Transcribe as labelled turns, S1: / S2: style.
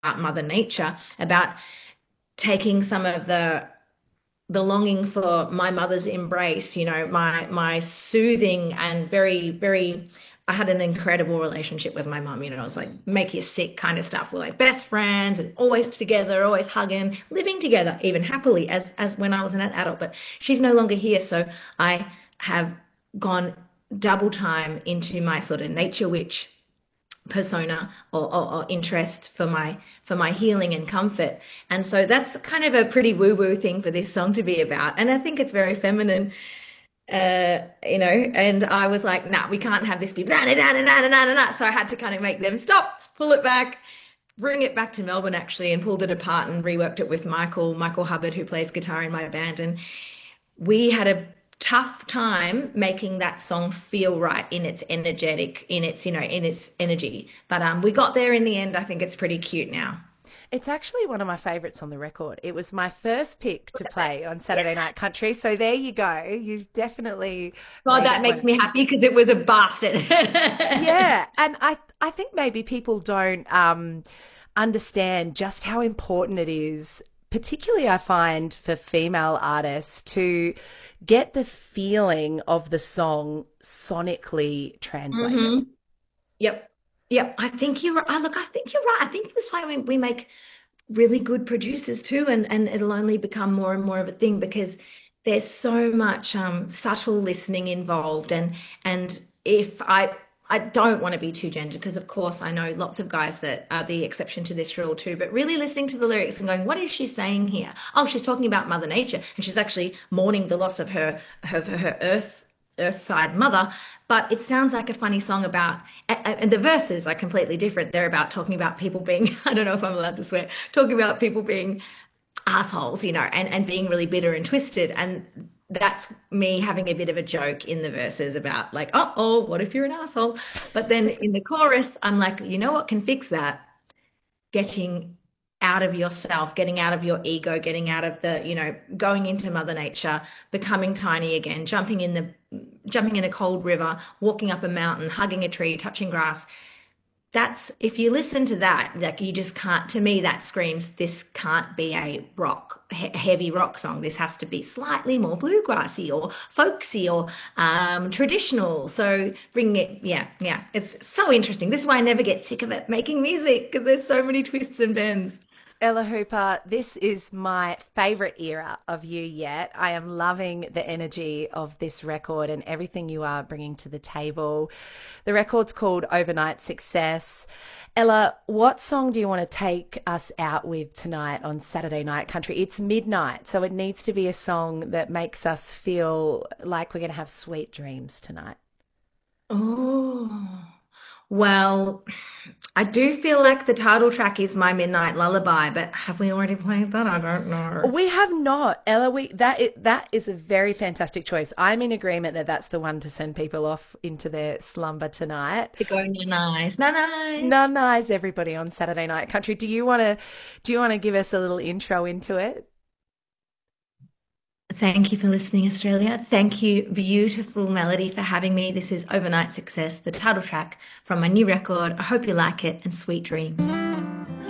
S1: Mother Nature, about taking some of the longing for my mother's embrace, my soothing and very, I had an incredible relationship with my mum. It was like make you sick kind of stuff. We're like best friends and always together, always hugging, living together, even happily as when I was an adult. But she's no longer here, so I have gone double time into my sort of nature witch persona or interest for my healing and comfort. And so that's kind of a pretty woo-woo thing for this song to be about. And I think it's very feminine, and I was like, nah, we can't have this be na na na na na na na. So I had to kind of make them stop, pull it back, bring it back to Melbourne actually, and pulled it apart and reworked it with Michael Hubbard, who plays guitar in my band. And we had a tough time making that song feel right in its energetic, in its energy. But we got there in the end. I think it's pretty cute now.
S2: It's actually one of my favourites on the record. It was my first pick to play on Saturday Night Country. So there you go. You've definitely
S1: God,
S2: made
S1: that
S2: it one
S1: makes
S2: of
S1: me happy because it was a bastard.
S2: yeah, and I think maybe people don't understand just how important it is, particularly I find for female artists, to get the feeling of the song sonically translated.
S1: Hmm. Yep. Yep. I think you're right. Look, I think you're right. I think this way we make really good producers too, and it'll only become more and more of a thing because there's so much subtle listening involved. And if I don't want to be too gendered because of course I know lots of guys that are the exception to this rule too, but really listening to the lyrics and going, what is she saying here? Oh, she's talking about Mother Nature and she's actually mourning the loss of her Earthside mother, but it sounds like a funny song about, and the verses are completely different. They're about talking about people being, I don't know if I'm allowed to swear, talking about people being assholes, and being really bitter and twisted. And that's me having a bit of a joke in the verses about like, oh, what if you're an asshole? But then in the chorus, I'm like, you know what can fix that? Getting out of yourself, getting out of your ego, getting out of going into Mother Nature, becoming tiny again, jumping in a cold river, walking up a mountain, hugging a tree, touching grass. That's if you listen to that, like you just can't, to me, that screams this can't be a heavy rock song. This has to be slightly more bluegrassy or folksy or traditional. So bring it, yeah, yeah. It's so interesting. This is why I never get sick of it making music because there's so many twists and bends.
S2: Ella Hooper, this is my favourite era of you yet. I am loving the energy of this record and everything you are bringing to the table. The record's called Overnight Success. Ella, what song do you want to take us out with tonight on Saturday Night Country? It's midnight, so it needs to be a song that makes us feel like we're going to have sweet dreams tonight.
S1: Oh, well, I do feel like the title track is My Midnight Lullaby, but have we already played that? I don't know.
S2: We have not, Ella. That is a very fantastic choice. I'm in agreement that that's the one to send people off into their slumber tonight.
S1: To go nice, nice.
S2: None eyes, everybody on Saturday Night Country. Do you want to give us a little intro into it?
S1: Thank you for listening, Australia. Thank you, beautiful Melody, for having me. This is Overnight Success, the title track from my new record. I hope you like it and sweet dreams.